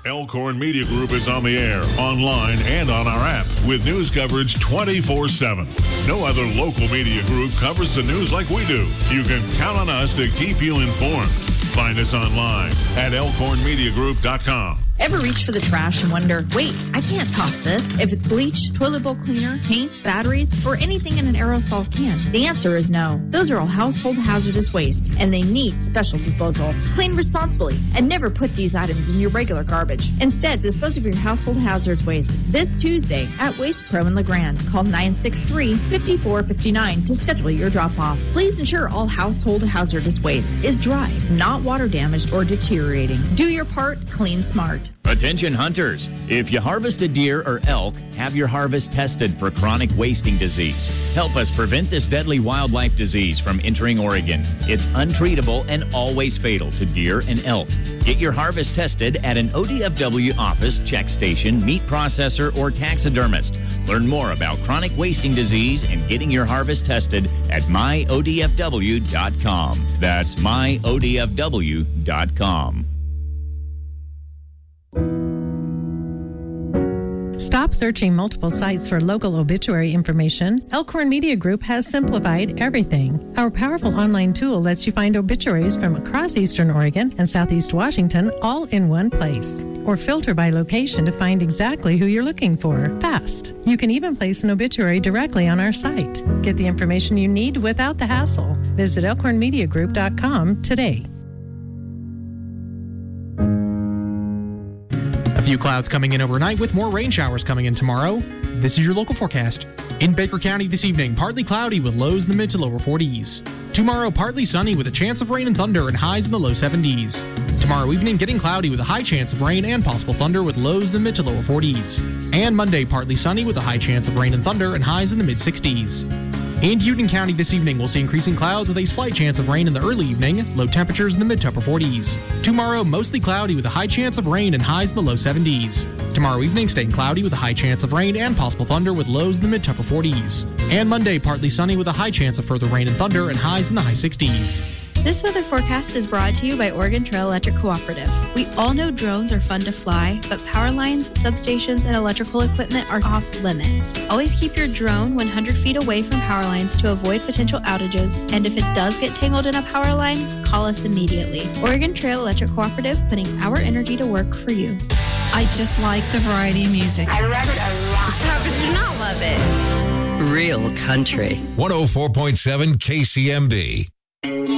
Elkhorn Media Group is on the air, online, and on our app with news coverage 24/7. No other local media group covers the news like we do. You can count on us to keep you informed. Find us online at elkhornmediagroup.com. Ever reach for the trash and wonder, wait, I can't toss this? If it's bleach, toilet bowl cleaner, paint, batteries, or anything in an aerosol can, the answer is no. Those are all household hazardous waste, and they need special disposal. Clean responsibly, and never put these items in your regular garbage. Instead, dispose of your household hazards waste this Tuesday at Waste Pro in LeGrand. Call 963-5459 to schedule your drop-off. Please ensure all household hazardous waste is dry, not water damaged or deteriorating. Do your part, clean smart. Attention hunters, if you harvest a deer or elk, have your harvest tested for chronic wasting disease. Help us prevent this deadly wildlife disease from entering Oregon. It's untreatable and always fatal to deer and elk. Get your harvest tested at an ODFW office, check station, meat processor, or taxidermist. Learn more about chronic wasting disease and getting your harvest tested at myodfw.com. That's myodfw.com. Stop searching multiple sites for local obituary information. Elkhorn Media Group has simplified everything. Our powerful online tool lets you find obituaries from across Eastern Oregon and Southeast Washington all in one place. Or filter by location to find exactly who you're looking for. Fast. You can even place an obituary directly on our site. Get the information you need without the hassle. Visit elkhornmediagroup.com today. A few clouds coming in overnight with more rain showers coming in tomorrow. This is your local forecast. In Baker County this evening, partly cloudy with lows in the mid to lower 40s. Tomorrow, partly sunny with a chance of rain and thunder and highs in the low 70s. Tomorrow evening, getting cloudy with a high chance of rain and possible thunder with lows in the mid to lower 40s. And Monday, partly sunny with a high chance of rain and thunder and highs in the mid 60s. In Union County this evening, we'll see increasing clouds with a slight chance of rain in the early evening, low temperatures in the mid to upper 40s. Tomorrow, mostly cloudy with a high chance of rain and highs in the low 70s. Tomorrow evening, staying cloudy with a high chance of rain and possible thunder with lows in the mid to upper 40s. And Monday, partly sunny with a high chance of further rain and thunder and highs in the high 60s. This weather forecast is brought to you by Oregon Trail Electric Cooperative. We all know drones are fun to fly, but power lines, substations, and electrical equipment are off limits. Always keep your drone 100 feet away from power lines to avoid potential outages, and if it does get tangled in a power line, call us immediately. Oregon Trail Electric Cooperative, putting our energy to work for you. I just like the variety of music. I love it a lot. How could you not love it? Real country. 104.7 KCMB.